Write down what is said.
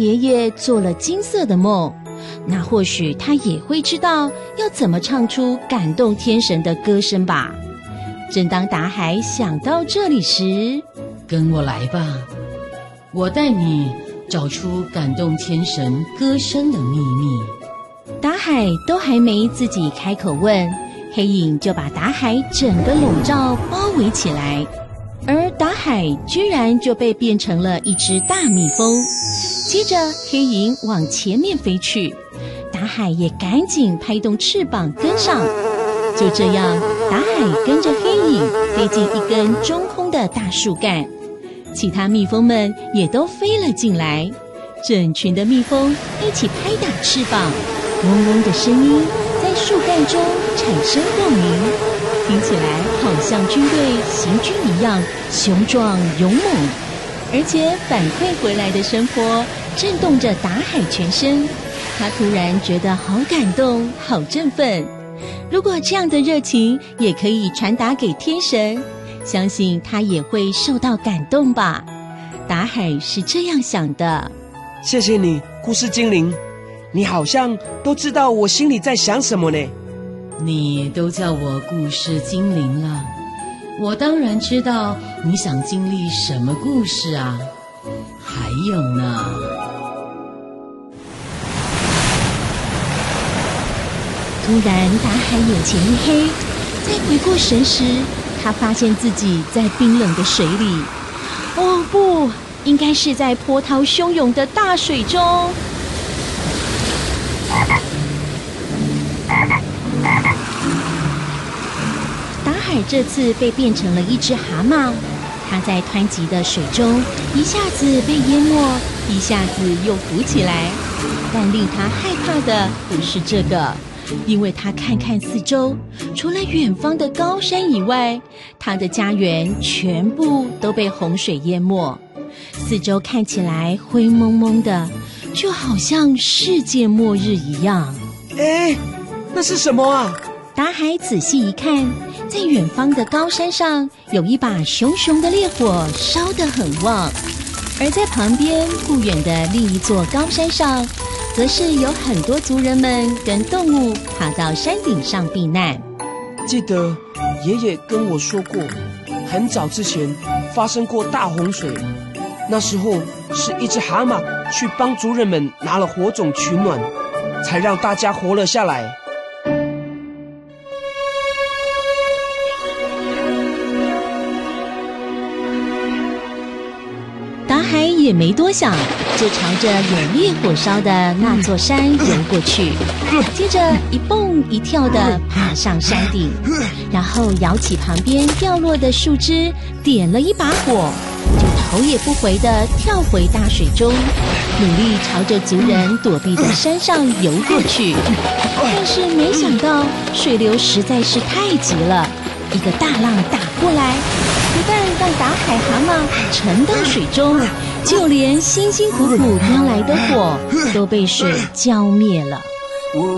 爷爷做了金色的梦，那或许他也会知道要怎么唱出感动天神的歌声吧。正当达海想到这里时， 跟我来吧，我带你找出感动天神歌声的秘密。 达海都还没自己开口问，黑影就把达海整个笼罩包围起来，而达海居然就被变成了一只大蜜蜂。接着黑影往前面飞去，达海也赶紧拍动翅膀跟上。就这样，达海跟着黑影飞进一根中空的大树干，其他蜜蜂们也都飞了进来，整群的蜜蜂一起拍打翅膀，嗡嗡的声音在树干中产生共鸣，听起来好像军队行军一样雄壮勇猛。而且反馈回来的声波震动着达海全身，他突然觉得好感动，好振奋。如果这样的热情也可以传达给天神，相信他也会受到感动吧。达海是这样想的。 谢谢你，故事精灵，你好像都知道我心里在想什么呢。 你都叫我故事精灵了，我当然知道你想经历什么故事啊。还有呢， 突然达海眼前一黑，再回过神时，他发现自己在冰冷的水里。哦不，应该是在波涛汹涌的大水中。达海这次被变成了一只蛤蟆，他在湍急的水中一下子被淹没，一下子又浮起来。但令他害怕的不是这个，因为他看看四周，除了远方的高山以外，他的家园全部都被洪水淹没，四周看起来灰蒙蒙的，就好像世界末日一样。 哎，那是什么啊？ 达海仔细一看，在远方的高山上有一把熊熊的烈火烧得很旺，而在旁边不远的另一座高山上，则是有很多族人们跟动物爬到山顶上避难。 记得爷爷跟我说过，很早之前发生过大洪水，那时候是一只蛤蟆去帮族人们拿了火种取暖，才让大家活了下来。 达海也没多想，就朝着有烈火烧的那座山游过去，接着一蹦一跳地爬上山顶，然后摇起旁边掉落的树枝，点了一把火，就头也不回地跳回大水中，努力朝着族人躲避的山上游过去。但是没想到水流实在是太急了，一个大浪打过来，不但让达海蛤蟆沉到水中，就连辛辛苦苦叼来的火都被水浇灭了。